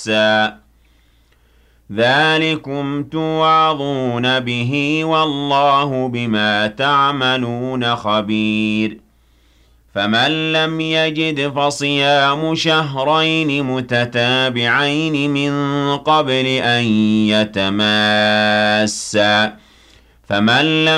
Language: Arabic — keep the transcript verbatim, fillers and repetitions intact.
مَسًّا ذَلِكُمْ تُوعَظُونَ بِهِ وَاللَّهُ بِمَا تَعْمَلُونَ خَبِيرٌ فَمَن لَّمْ يَجِدْ فَصِيَامُ شَهْرَيْنِ مُتَتَابِعَيْنِ مِن قَبْلِ أَن يَتَمَاسَّا ۖ فَمَن لَّمْ